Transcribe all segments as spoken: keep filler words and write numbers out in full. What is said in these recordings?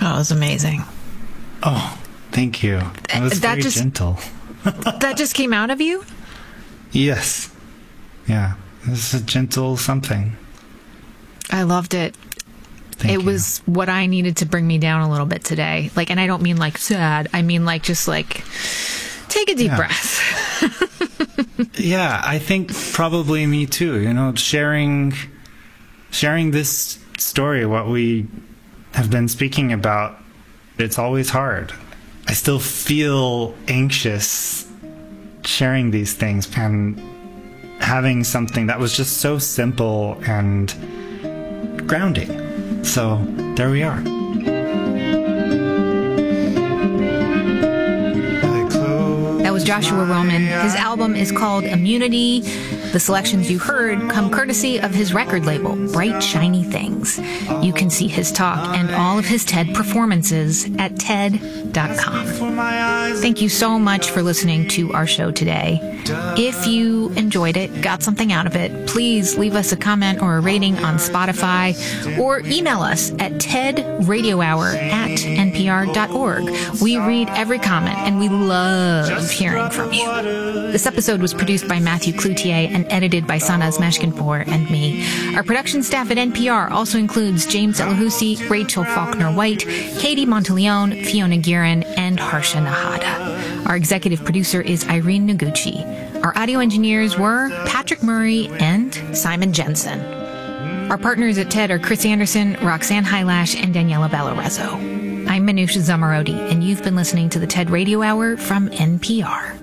Oh, it was amazing. Oh, thank you. That was that very just, gentle. That just came out of you? Yes. Yeah. This is a gentle something. I loved it. Thank it you. was what I needed to bring me down a little bit today. Like, and I don't mean like sad. I mean like just like take a deep Yeah. breath. Yeah, I think probably me too. You know, sharing sharing this story, what we have been speaking about, it's always hard. I still feel anxious sharing these things and having something that was just so simple and grounding. So there we are. That was Joshua Roman. His album is called Immunity. The selections you heard come courtesy of his record label, Bright Shiny Things. You can see his talk and all of his TED performances at ted dot com. Thank you so much for listening to our show today. If you enjoyed it, got something out of it, please leave us a comment or a rating on Spotify or email us at tedradiohour at npr dot org. We read every comment and we love hearing from you. This episode was produced by Matthew Cloutier and edited by Sanaz Meshkinpour and me. Our production staff at N P R also includes James Elahusi, Rachel Faulkner-White, Katie Monteleone, Fiona Guerin, and Harsha Nahada. Our executive producer is Irene Noguchi. Our audio engineers were Patrick Murray and Simon Jensen. Our partners at TED are Chris Anderson, Roxanne Hylash, and Daniela Valorezzo. I'm Manusha Zamarodi, and you've been listening to the TED Radio Hour from N P R.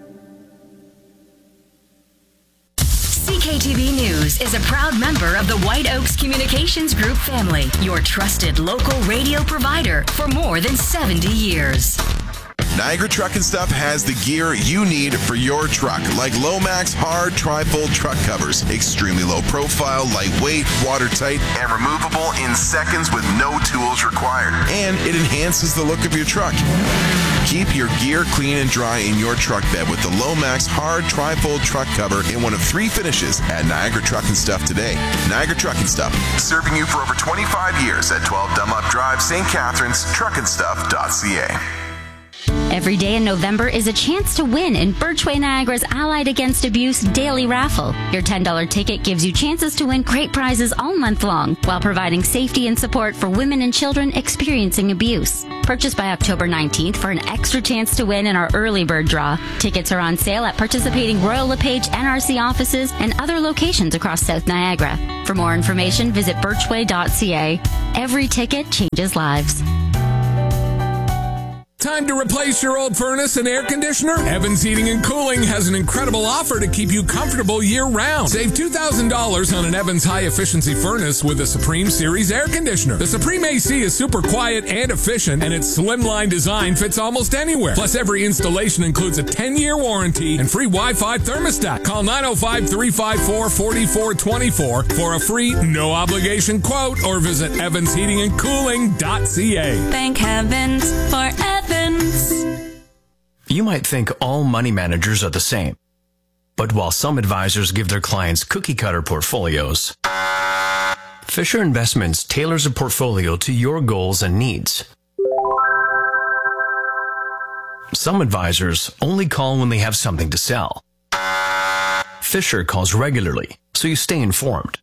C K T V News is a proud member of the White Oaks Communications Group family, your trusted local radio provider for more than seventy years. Niagara Truck and Stuff has the gear you need for your truck, like Lomax hard tri-fold truck covers. Extremely low profile, lightweight, watertight, and removable in seconds with no tools required. And it enhances the look of your truck. Keep your gear clean and dry in your truck bed with the Lomax hard tri-fold truck cover in one of three finishes at Niagara Truck and Stuff today. Niagara Truck and Stuff, serving you for over twenty-five years at twelve Dunlop Drive, Saint Catharines, truck and stuff dot c a. Every day in November is a chance to win in Birchway Niagara's Allied Against Abuse Daily Raffle. Your ten dollars ticket gives you chances to win great prizes all month long while providing safety and support for women and children experiencing abuse. Purchase by October nineteenth for an extra chance to win in our early bird draw. Tickets are on sale at participating Royal LePage N R C offices and other locations across South Niagara. For more information, visit birchway dot c a. Every ticket changes lives. Time to replace your old furnace and air conditioner? Evans Heating and Cooling has an incredible offer to keep you comfortable year-round. Save two thousand dollars on an Evans high-efficiency furnace with a Supreme Series air conditioner. The Supreme A C is super quiet and efficient, and its slimline design fits almost anywhere. Plus, every installation includes a ten-year warranty and free Wi-Fi thermostat. Call nine oh five, three five four, four four two four for a free, no-obligation quote, or visit evans heating and cooling dot c a. Thank heavens for Evans. You might think all money managers are the same. But while some advisors give their clients cookie-cutter portfolios, Fisher Investments tailors a portfolio to your goals and needs. Some advisors only call when they have something to sell. Fisher calls regularly, so you stay informed.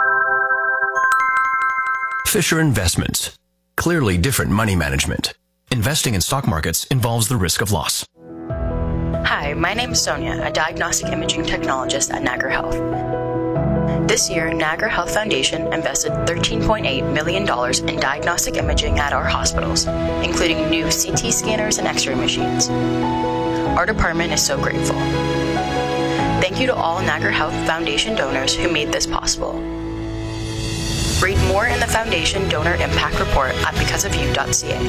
Fisher Investments. Clearly different money management. Investing in stock markets involves the risk of loss. Hi, my name is Sonia, a diagnostic imaging technologist at Niagara Health. This year, Niagara Health Foundation invested thirteen point eight million dollars in diagnostic imaging at our hospitals, including new C T scanners and X-ray machines. Our department is so grateful. Thank you to all Niagara Health Foundation donors who made this possible. Read more in the Foundation Donor Impact Report at because of you dot c a.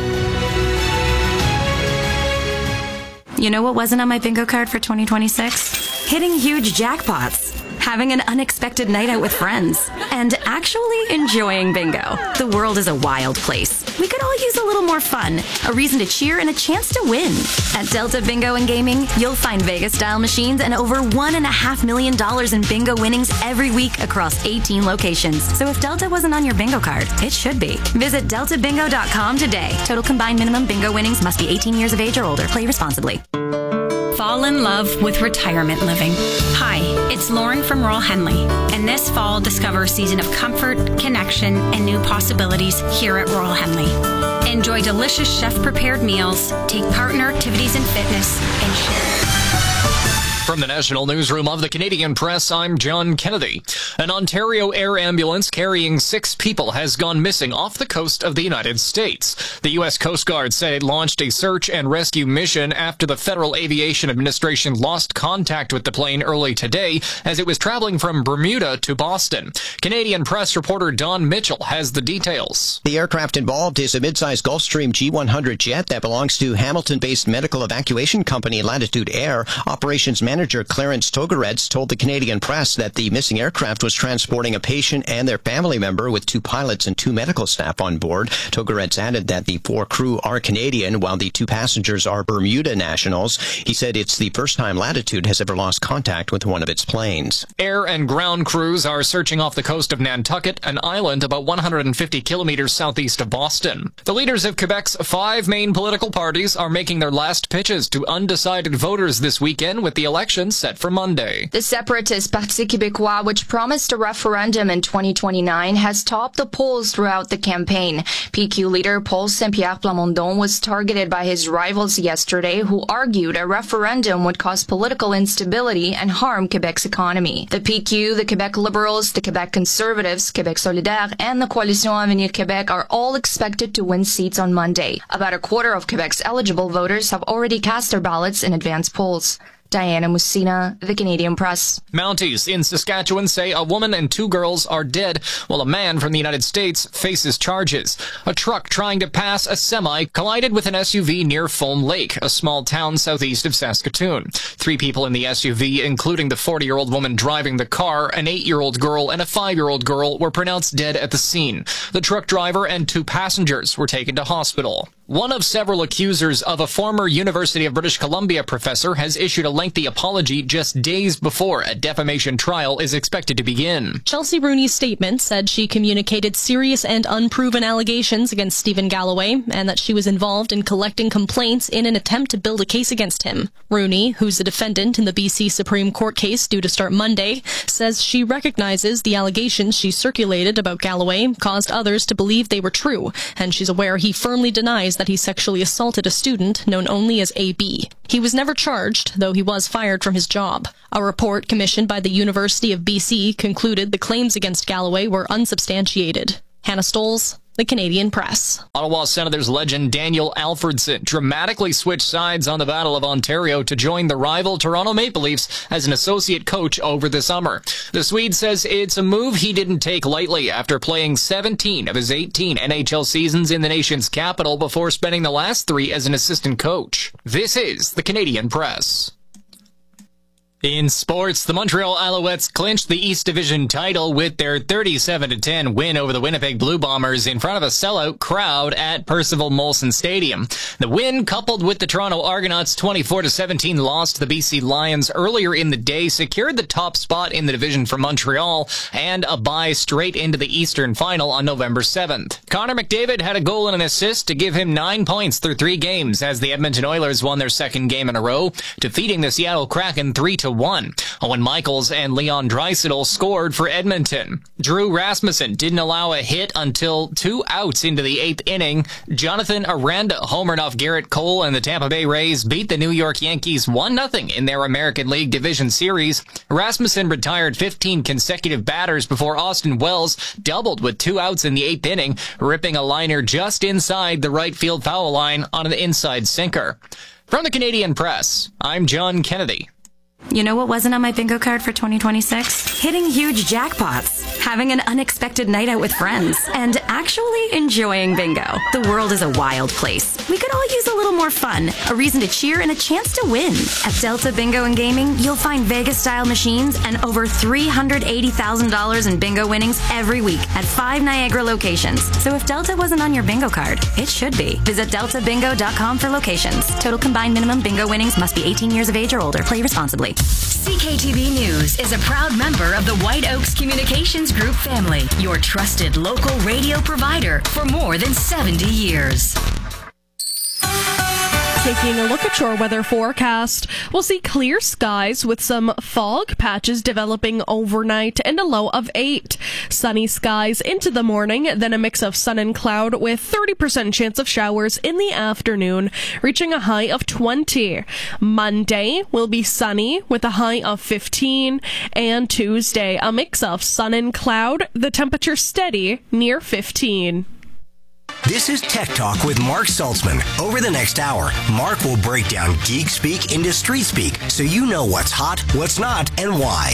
You know what wasn't on my bingo card for twenty twenty-six? Hitting huge jackpots. having an unexpected night out with friends, and actually enjoying bingo. The world is a wild place. We could all use a little more fun, a reason to cheer, and a chance to win. At Delta Bingo and Gaming, you'll find Vegas-style machines and over one and a half million dollars in bingo winnings every week across eighteen locations. So if Delta wasn't on your bingo card, it should be. Visit delta bingo dot com today. Total combined minimum bingo winnings must be eighteen years of age or older. Play responsibly. Fall in love with retirement living. Hi, it's Lauren from Royal Henley, and this fall discover a season of comfort, connection, and new possibilities here at Royal Henley. Enjoy delicious chef-prepared meals, take part in our activities and fitness, and share. From the National Newsroom of the Canadian Press, I'm John Kennedy. An Ontario air ambulance carrying six people has gone missing off the coast of the United States. The U S Coast Guard said it launched a search and rescue mission after the Federal Aviation Administration lost contact with the plane early today as it was traveling from Bermuda to Boston. Canadian Press reporter Don Mitchell has the details. The aircraft involved is a mid-sized Gulfstream G one hundred jet that belongs to Hamilton-based medical evacuation company Latitude Air. Operations manager Manager Clarence Togarets told the Canadian Press that the missing aircraft was transporting a patient and their family member with two pilots and two medical staff on board. Togarets added that the four crew are Canadian while the two passengers are Bermuda nationals. He said it's the first time Latitude has ever lost contact with one of its planes. Air and ground crews are searching off the coast of Nantucket, an island about one hundred fifty kilometers southeast of Boston. The leaders of Quebec's five main political parties are making their last pitches to undecided voters this weekend with the election set for Monday. The separatist Parti Québécois, which promised a referendum in twenty twenty-nine, has topped the polls throughout the campaign. P Q leader Paul Saint-Pierre Plamondon was targeted by his rivals yesterday, who argued a referendum would cause political instability and harm Quebec's economy. The P Q, the Quebec Liberals, the Quebec Conservatives, Québec Solidaire, and the Coalition Avenir Québec are all expected to win seats on Monday. About a quarter of Quebec's eligible voters have already cast their ballots in advance polls. Diana Musina, The Canadian Press. Mounties in Saskatchewan say a woman and two girls are dead, while a man from the United States faces charges. A truck trying to pass a semi collided with an S U V near Foam Lake, a small town southeast of Saskatoon. Three people in the S U V, including the forty-year-old woman driving the car, an eight-year-old girl, and a five-year-old girl, were pronounced dead at the scene. The truck driver and two passengers were taken to hospital. One of several accusers of a former University of British Columbia professor has issued a lengthy apology just days before a defamation trial is expected to begin. Chelsea Rooney's statement said she communicated serious and unproven allegations against Stephen Galloway and that she was involved in collecting complaints in an attempt to build a case against him. Rooney, who's a defendant in the B C Supreme Court case due to start Monday, says she recognizes the allegations she circulated about Galloway caused others to believe they were true, and she's aware he firmly denies that he sexually assaulted a student known only as A B. He was never charged, though he was fired from his job. A report commissioned by the University of B C concluded the claims against Galloway were unsubstantiated. Hannah Stoles, The Canadian Press. Ottawa Senators legend Daniel Alfredson dramatically switched sides on the Battle of Ontario to join the rival Toronto Maple Leafs as an associate coach over the summer. The Swede says it's a move he didn't take lightly after playing seventeen of his eighteen N H L seasons in the nation's capital before spending the last three as an assistant coach. This is The Canadian Press. In sports, the Montreal Alouettes clinched the East Division title with their thirty-seven to ten win over the Winnipeg Blue Bombers in front of a sellout crowd at Percival Molson Stadium. The win, coupled with the Toronto Argonauts' twenty-four to seventeen loss to the B C Lions earlier in the day, secured the top spot in the division for Montreal and a bye straight into the Eastern Final on November seventh. Connor McDavid had a goal and an assist to give him nine points through three games as the Edmonton Oilers won their second game in a row, defeating the Seattle Kraken three to one. Owen Michaels and Leon Draisaitl scored for Edmonton. Drew Rasmussen didn't allow a hit until two outs into the eighth inning. Jonathan Aranda homered off Garrett Cole, and the Tampa Bay Rays beat the New York Yankees one nothing in their American League Division Series. Rasmussen retired fifteen consecutive batters before Austin Wells doubled with two outs in the eighth inning, ripping a liner just inside the right field foul line on an inside sinker. From the Canadian Press, I'm John Kennedy. You know what wasn't on my bingo card for twenty twenty-six? Hitting huge jackpots, having an unexpected night out with friends, and actually enjoying bingo. The world is a wild place. We could all use a little more fun, a reason to cheer, and a chance to win. At Delta Bingo and Gaming, you'll find Vegas-style machines and over three hundred eighty thousand dollars in bingo winnings every week at five Niagara locations. So if Delta wasn't on your bingo card, it should be. Visit delta bingo dot com for locations. Total combined minimum bingo winnings must be eighteen years of age or older. Play responsibly. C K T V News is a proud member of the White Oaks Communications Group family, your trusted local radio provider for more than seventy years. Taking a look at your weather forecast, we'll see clear skies with some fog patches developing overnight and a low of eight. Sunny skies into the morning, then a mix of sun and cloud with thirty percent chance of showers in the afternoon, reaching a high of twenty. Monday will be sunny with a high of fifteen, and Tuesday a mix of sun and cloud, the temperature steady near fifteen. This is Tech Talk with Mark Saltzman. Over the next hour, Mark will break down geek speak into street speak so you know what's hot, what's not, and why.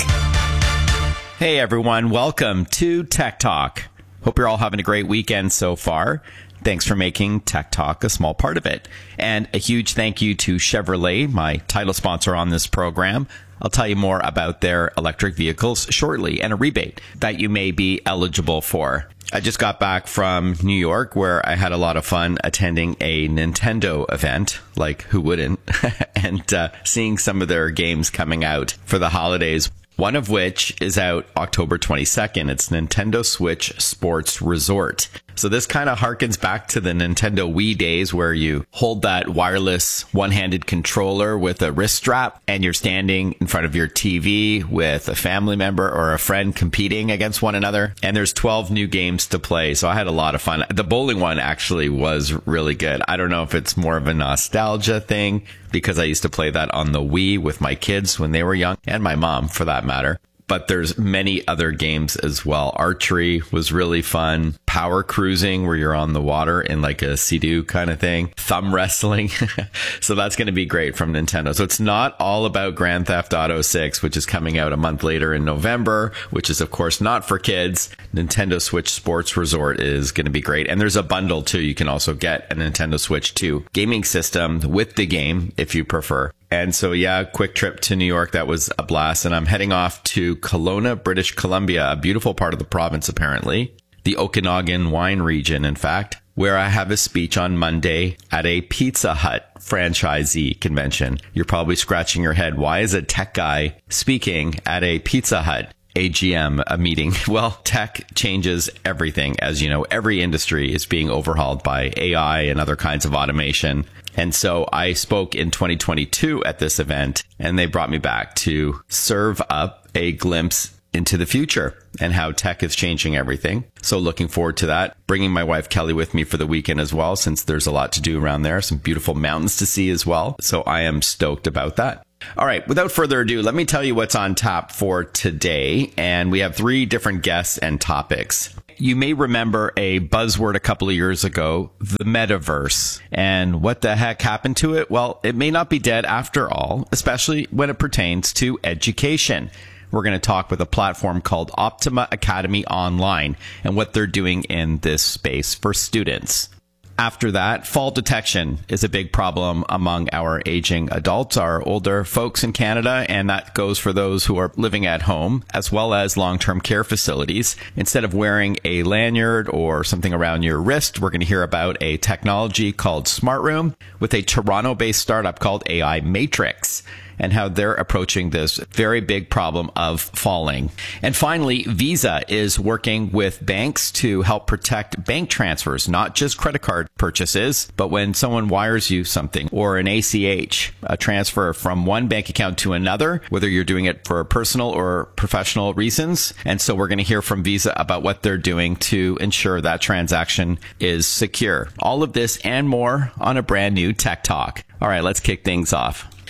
Hey everyone, welcome to Tech Talk. Hope you're all having a great weekend so far. Thanks for making Tech Talk a small part of it. And a huge thank you to Chevrolet, my title sponsor on this program. I'll tell you more about their electric vehicles shortly and a rebate that you may be eligible for. I just got back from New York where I had a lot of fun attending a Nintendo event, like who wouldn't, and uh, seeing some of their games coming out for the holidays. One of which is out October twenty-second. It's Nintendo Switch Sports Resort. So this kind of harkens back to the Nintendo Wii days where you hold that wireless one-handed controller with a wrist strap and you're standing in front of your T V with a family member or a friend competing against one another. And there's twelve new games to play. So I had a lot of fun. The bowling one actually was really good. I don't know if it's more of a nostalgia thing because I used to play that on the Wii with my kids when they were young and my mom for that matter. But there's many other games as well. Archery was really fun. Power cruising, where you're on the water in like a Sea-Doo kind of thing. Thumb wrestling. So that's going to be great from Nintendo. So it's not all about Grand Theft Auto six, which is coming out a month later in November, which is, of course, not for kids. Nintendo Switch Sports Resort is going to be great. And there's a bundle, too. You can also get a Nintendo Switch two gaming system with the game, if you prefer. And so, yeah, quick trip to New York. That was a blast. And I'm heading off to Kelowna, British Columbia, a beautiful part of the province, apparently. The Okanagan wine region, in fact, where I have a speech on Monday at a Pizza Hut franchisee convention. You're probably scratching your head. Why is a tech guy speaking at a Pizza Hut A G M, a meeting? Well, tech changes everything. As you know, every industry is being overhauled by A I and other kinds of automation. And so I spoke in twenty twenty-two at this event, and they brought me back to serve up a glimpse into the future and how tech is changing everything. So looking forward to that. Bringing my wife Kelly with me for the weekend as well, since there's a lot to do around there. Some beautiful mountains to see as well. So I am stoked about that. All right, without further ado, let me tell you what's on tap for today. And we have three different guests and topics. You may remember a buzzword a couple of years ago, the metaverse. And what the heck happened to it? Well, it may not be dead after all, especially when it pertains to education. We're going to talk with a platform called Optima Academy Online and what they're doing in this space for students. After that, fall detection is a big problem among our aging adults, our older folks in Canada, and that goes for those who are living at home, as well as long-term care facilities. Instead of wearing a lanyard or something around your wrist, we're going to hear about a technology called Smart Room with a Toronto-based startup called A I Matrix, and how they're approaching this very big problem of falling. And finally, Visa is working with banks to help protect bank transfers, not just credit card purchases, but when someone wires you something or an A C H, a transfer from one bank account to another, whether you're doing it for personal or professional reasons. And so we're going to hear from Visa about what they're doing to ensure that transaction is secure. All of this and more on a brand new Tech Talk. All right, let's kick things off.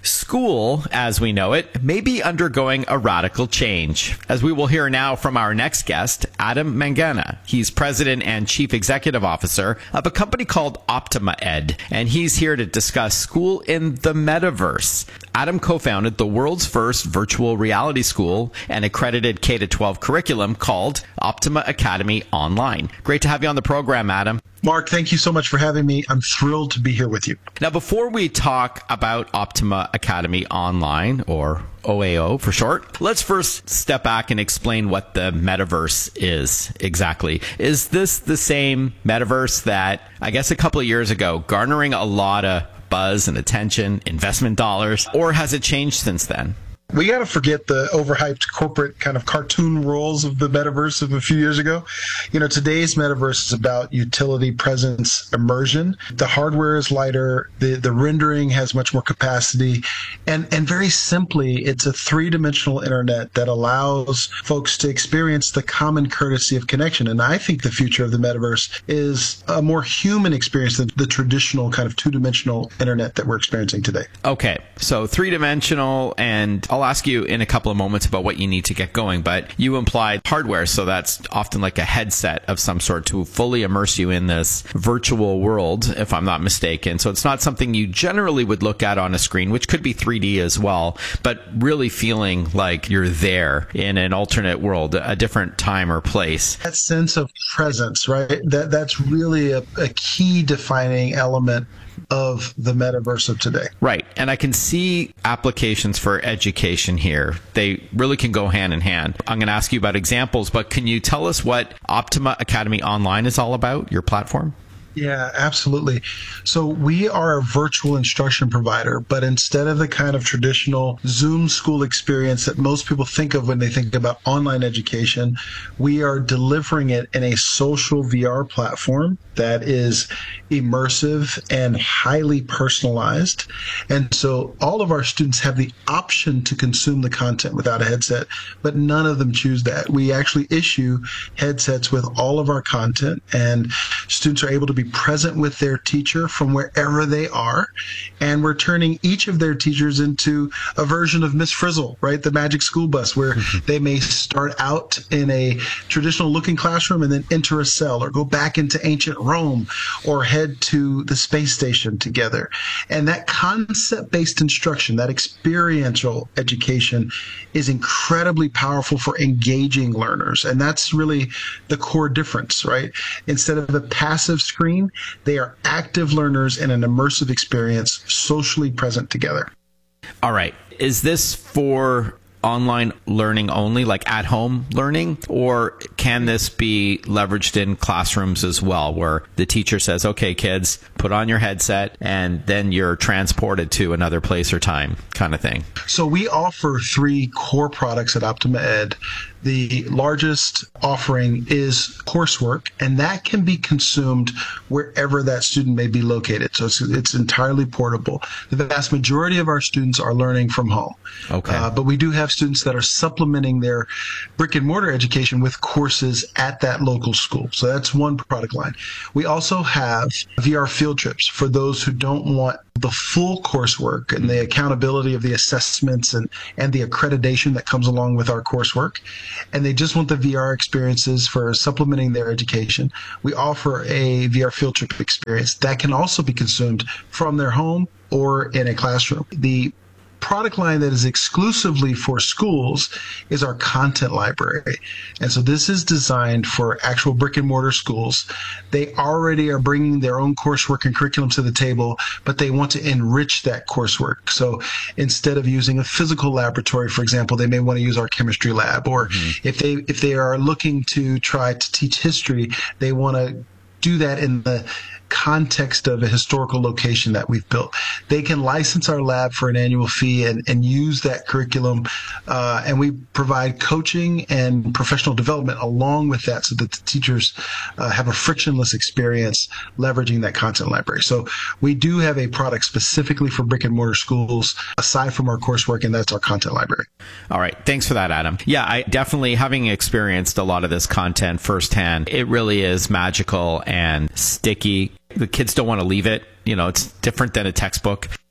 School, as we know it, may be undergoing a radical change, as we will hear now from our next guest, Adam Mangana. He's president and chief executive officer of a company called Optima Ed, and he's here to discuss school in the metaverse. Adam co-founded the world's first virtual reality school and accredited K through twelve curriculum called Optima Academy Online. Great to have you on the program, Adam. Mark, thank you so much for having me. I'm thrilled to be here with you. Now, before we talk about Optima Academy Online, or O A O for short, let's first step back and explain what the metaverse is exactly. Is this the same metaverse that, I guess a couple of years ago, garnering a lot of buzz and attention, investment dollars, or has it changed since then? We got to forget the overhyped corporate kind of cartoon roles of the metaverse of a few years ago. You know, today's metaverse is about utility, presence, immersion. The hardware is lighter. The, the rendering has much more capacity. And, and very simply, it's a three-dimensional internet that allows folks to experience the common courtesy of connection. And I think the future of the metaverse is a more human experience than the traditional kind of two-dimensional internet that we're experiencing today. Okay, so three-dimensional, and I'll ask you in a couple of moments about what you need to get going, but you implied hardware, so that's often like a headset of some sort to fully immerse you in this virtual world, if I'm not mistaken. So it's not something you generally would look at on a screen, which could be three D as well, but really feeling like you're there in an alternate world, a different time or place. That sense of presence, right? That that's really a, a key defining element of the metaverse of today. Right. And I can see applications for education here. They really can go hand in hand. I'm going to ask you about examples, but can you tell us what Optima Academy Online is all about, your platform? Yeah, absolutely. So we are a virtual instruction provider, but instead of the kind of traditional Zoom school experience that most people think of when they think about online education, we are delivering it in a social V R platform that is immersive and highly personalized. And so all of our students have the option to consume the content without a headset, but none of them choose that. We actually issue headsets with all of our content, and students are able to be present with their teacher from wherever they are. And we're turning each of their teachers into a version of Miss Frizzle, right? The Magic School Bus, where they may start out in a traditional looking classroom and then enter a cell, or go back into ancient Rome, or head to the space station together. And that concept-based instruction, that experiential education, is incredibly powerful for engaging learners. And that's really the core difference, right? Instead of a passive screen, they are active learners in an immersive experience, socially present together. All right. Is this for online learning only, like at-home learning, or can this be leveraged in classrooms as well, where the teacher says, okay, kids, put on your headset, and then you're transported to another place or time kind of thing? So we offer three core products at Optima Ed. The largest offering is coursework, and that can be consumed wherever that student may be located. So it's, it's entirely portable. The vast majority of our students are learning from home. Okay. Uh, but we do have students that are supplementing their brick and mortar education with courses at that local school. So that's one product line. We also have V R field trips for those who don't want the full coursework and the accountability of the assessments and, and the accreditation that comes along with our coursework, and they just want the V R experiences for supplementing their education. We offer a V R field trip experience that can also be consumed from their home or in a classroom. The product line that is exclusively for schools is our content library. And so this is designed for actual brick and mortar schools. They already are bringing their own coursework and curriculum to the table, but they want to enrich that coursework. So instead of using a physical laboratory, for example, they may want to use our chemistry lab. Or mm-hmm. if they if they are looking to try to teach history, they want to do that in the context of a historical location that we've built. They can license our lab for an annual fee and, and use that curriculum, uh, and we provide coaching and professional development along with that so that the teachers uh, have a frictionless experience leveraging that content library. So we do have a product specifically for brick and mortar schools aside from our coursework, and that's our content library. All right. Thanks for that, Adam. Yeah, I definitely, having experienced a lot of this content firsthand, it really is magical and sticky. The kids don't want to leave it. You know, it's different than a textbook.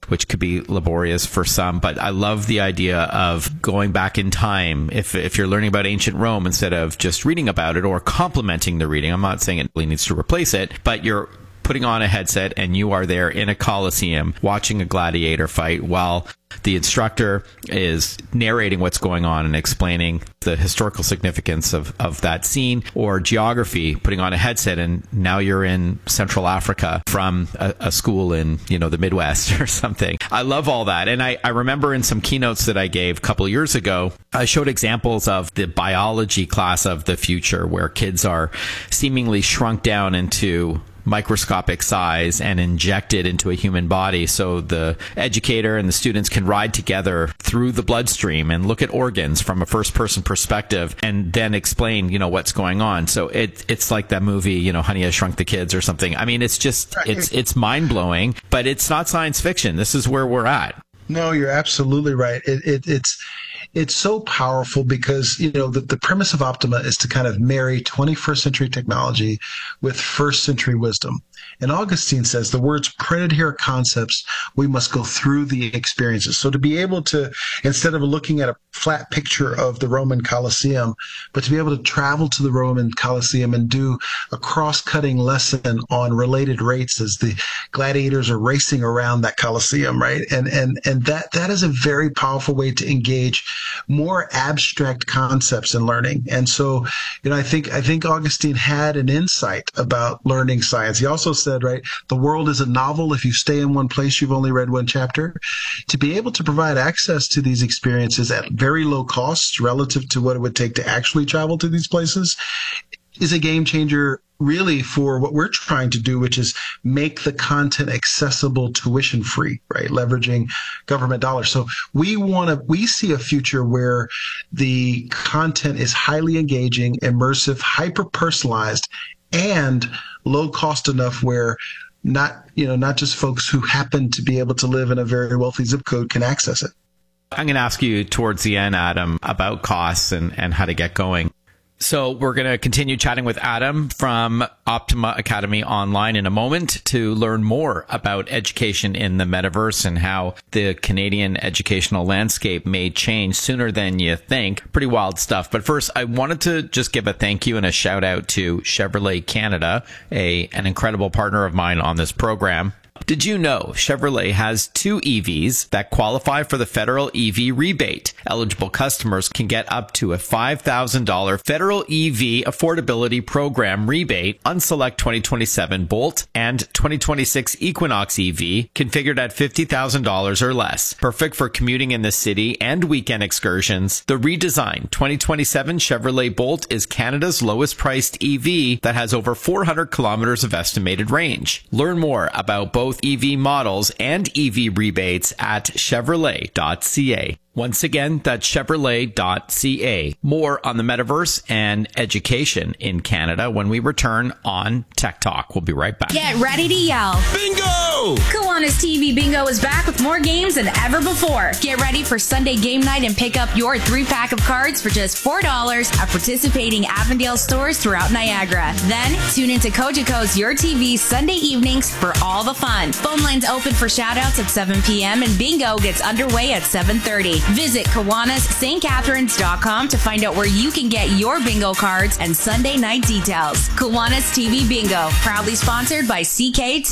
which could be laborious for some. But I love the idea of going back in time. If if you're learning about ancient Rome, instead of just reading about it or complementing the reading, I'm not saying it really needs to replace it, but you're putting on a headset and you are there in a Colosseum watching a gladiator fight while the instructor is narrating what's going on and explaining the historical significance of, of that scene, or geography, putting on a headset and now you're in Central Africa from a, a school in, you know, the Midwest or something. I love all that. And I, I remember in some keynotes that I gave a couple of years ago, I showed examples of the biology class of the future where kids are seemingly shrunk down into microscopic size and injected into a human body, so the educator and the students can ride together through the bloodstream and look at organs from a first person perspective and then explain, you know, what's going on. So it it's like that movie, you know, Honey, I Shrunk the Kids or something. I mean, it's just it's it's mind-blowing, but it's not science fiction. This is where we're at. No, you're absolutely right. It, it it's It's so powerful because, you know, the, the premise of Optima is to kind of marry twenty-first century technology with first century wisdom. And Augustine says the words printed here are concepts. We must go through the experiences. So to be able to, instead of looking at a flat picture of the Roman Colosseum, but to be able to travel to the Roman Colosseum and do a cross-cutting lesson on related rates as the gladiators are racing around that Colosseum, right? And and and that that is a very powerful way to engage more abstract concepts in learning. And so, you know, I think I think Augustine had an insight about learning science. He also said, right, the world is a novel. If you stay in one place, you've only read one chapter. To be able to provide access to these experiences at very low costs relative to what it would take to actually travel to these places is a game changer, really, for what we're trying to do, which is make the content accessible tuition free, right? Leveraging government dollars. So we want to, we see a future where the content is highly engaging, immersive, hyper personalized, and low cost enough where not, you know, not just folks who happen to be able to live in a very wealthy zip code can access it. I'm going to ask you towards the end, Adam, about costs and, and how to get going. So we're going to continue chatting with Adam from Optima Academy Online in a moment to learn more about education in the metaverse and how the Canadian educational landscape may change sooner than you think. Pretty wild stuff. But first, I wanted to just give a thank you and a shout out to Chevrolet Canada, a an incredible partner of mine on this program. Did you know Chevrolet has two E Vs that qualify for the federal E V rebate? Eligible customers can get up to a five thousand dollars federal E V affordability program rebate on select twenty twenty-seven Bolt and twenty twenty-six Equinox E V configured at fifty thousand dollars or less. Perfect for commuting in the city and weekend excursions. The redesigned twenty twenty-seven Chevrolet Bolt is Canada's lowest priced E V that has over four hundred kilometers of estimated range. Learn more about both E V models and E V rebates at chevrolet dot c a. Once again, that's chevrolet dot c a. More on the metaverse and education in Canada when we return on Tech Talk. We'll be right back. Get ready to yell. Bingo! Kiwanis T V Bingo is back with more games than ever before. Get ready for Sunday game night and pick up your three-pack of cards for just four dollars at participating Avondale stores throughout Niagara. Then, tune into Cogeco's Your T V Sunday evenings for all the fun. Phone lines open for shoutouts at seven p.m. and bingo gets underway at seven thirty. Visit Kiwanis St Catharines dot com to find out where you can get your bingo cards and Sunday night details. Kiwanis T V Bingo, proudly sponsored by C K T.